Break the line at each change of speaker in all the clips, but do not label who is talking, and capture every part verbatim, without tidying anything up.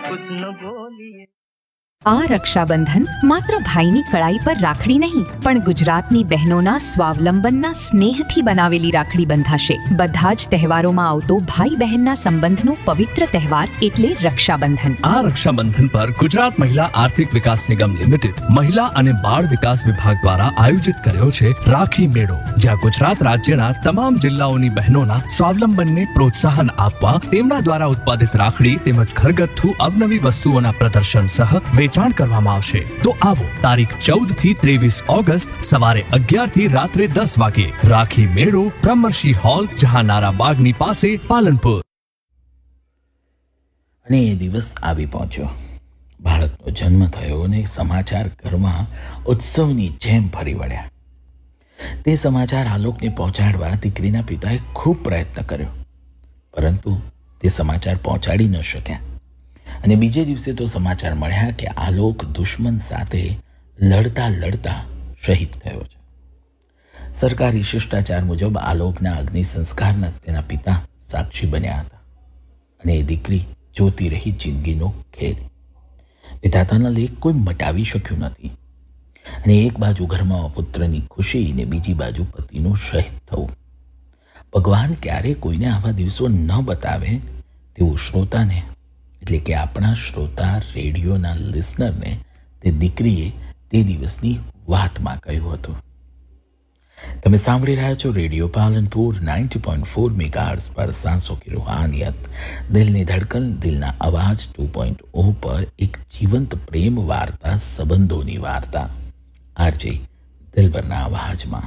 कुछ न बोलिए।
આ રક્ષાબંધન માત્ર ભાઈની કળાઈ પર રાખડી નહીં પણ ગુજરાતની બહેનોના સ્વાવલંબનના સ્નેહથી બનાવેલી રાખડી બંધાશે. બધા જ તહેવારોમાં આવતો ભાઈ બહેનના સંબંધનો પવિત્ર તહેવાર એટલે રક્ષાબંધન.
આ રક્ષાબંધન પર ગુજરાત મહિલા આર્થિક વિકાસ નિગમ લિમિટેડ મહિલા અને બાળ વિકાસ વિભાગ દ્વારા આયોજિત કર્યો છે રાખી મેળો, જ્યાં ગુજરાત રાજ્યના તમામ જિલ્લાઓની બહેનોના સ્વાવલંબનને પ્રોત્સાહન આપવા તેમના દ્વારા ઉત્પાદિત રાખડી તેમજ ઘરગથ્થુ અવનવી વસ્તુઓના પ્રદર્શન સહ વેચાણ કરવામાં આવશે. તો આવો તારીખ ચૌદ થી ત્રેવીસ ઓગસ્ટ સવારે અગિયાર થી રાત્રે દસ વાગે રાખી મેળો, બ્રહ્મર્ષિ હોલ, જહાનારા બાગની પાસે, પાલનપુર.
અને એ દિવસ આવી પહોંચ્યો. બાળકનો જન્મ થયો અને સમાચાર ઘરમાં ઉત્સવની જેમ ફરી વળ્યા. તે સમાચાર આલોકને પહોંચાડવા દીકરીના પિતાએ ખૂબ પ્રયત્ન કર્યો, પરંતુ તે સમાચાર પહોંચાડી ન શક્યા. અને બીજે દિવસે તો સમાચાર મળ્યા કે આલોક દુશ્મન સાથે લડતા લડતા શહીદ થયો છે. સરકારી શિષ્ટાચાર મુજબ આલોકના અગ્નિ સંસ્કારના તેના પિતા સાક્ષી બન્યા હતા અને એ દીકરી જોતી રહી જિંદગીનો ખેલ. વિધાતાના લેખ કોઈ મટાવી શક્યું નથી. અને એક બાજુ ઘરમાં પુત્રની ખુશી ને બીજી બાજુ પતિનું શહીદ થવું. ભગવાન ક્યારે કોઈને આવા દિવસો ન બતાવે તેવું શ્રોતાને, એટલે કે આપણા શ્રોતા રેડિયોના લિસનરને તે દીકરીએ તે દિવસની વાતમાં કહ્યું હતું. તમે સાંભળી રહ્યા છો radio Palanpur ninety point four megahertz પર સાંસો કી રૂહાનિયત, દિલની ધડકન, દિલના અવાજ ટુ પોઈન્ટ ઓ પર એક જીવંત પ્રેમ વાર્તા, સંબંધોની વાર્તા, આરજે દિલબરના અવાજમાં.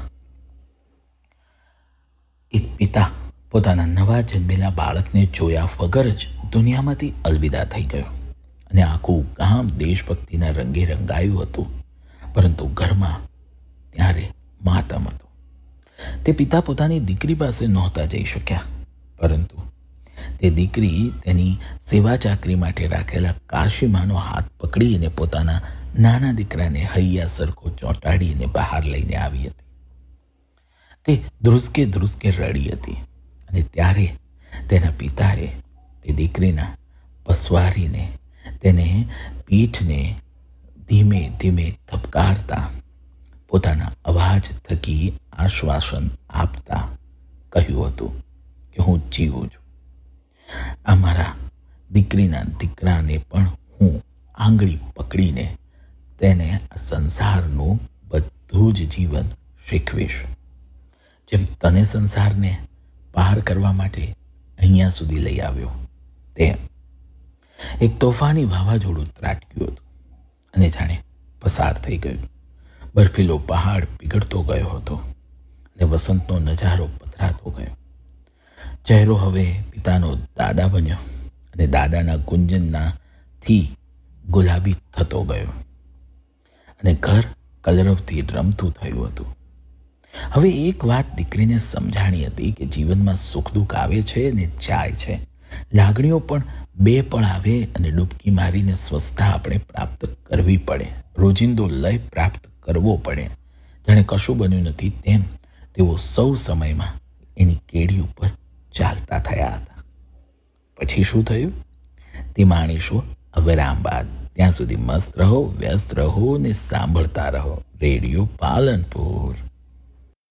એક પિતા પોતાના નવા જન્મેલા બાળકને જોયા વગર જ દુનિયામાંથી અલવિદા થઈ ગયો અને આખું ગામ દેશભક્તિના રંગે રંગાયું હતું, પરંતુ ઘરમાં ત્યારે માતમ હતો. તે પિતા પોતાની દીકરી પાસે નહોતા જઈ શક્યા, પરંતુ તે દીકરી તેની સેવા ચાકરી માટે રાખેલા કાશીમાનો હાથ પકડીને પોતાના નાના દીકરાને હૈયા સરખો ચોંટાડીને બહાર લઈને આવી હતી. તે ધ્રુસકે ધ્રુસકે રડી હતી અને ત્યારે તેના પિતાએ તે દીકરીના પસવારીને તેને પીઠને ધીમે ધીમે ધબકારતા પોતાના અવાજ થકી આશ્વાસન આપતા કહ્યું હતું કે હું જીવું છું. આ મારા દીકરીના દીકરાને પણ હું આંગળી પકડીને તેને આ સંસારનું બધું જ જીવન શીખવીશ, જેમ તને સંસારને પાર કરવા માટે અહીંયા સુધી લઈ આવ્યો તેમ. એક તોફાની વાવાઝોડું ત્રાટક્યું હતું અને જાણે પસાર થઈ ગયું. બર્ફીલો પહાડ પીગળતો ગયો હતો અને વસંતનો નજારો પથરાતો ગયો. ચહેરો હવે પિતાનો દાદા બન્યો અને દાદાના ગુંજનનાથી ગુલાબી થતો ગયો અને ઘર કલરવથી રમતું થયું હતું. હવે એક વાત દીકરીને સમજાણી હતી કે જીવનમાં સુખ દુઃખ આવે છે ને જાય છે, લાગણીઓ પણ બે પળ આવે અને ડૂબકી મારીને સ્વસ્થતા આપણે પ્રાપ્ત કરવી પડે, રોજિંદો લય પ્રાપ્ત કરવો પડે. જાણે કશું બન્યું નથી તેમ તેઓ સૌ સમયમાં એની કેડી ઉપર ચાલતા થયા હતા. પછી શું થયું તે માણીશું અવિરામ બાદ. ત્યાં સુધી મસ્ત રહો, વ્યસ્ત રહો ને સાંભળતા રહો રેડિયો પાલનપુર.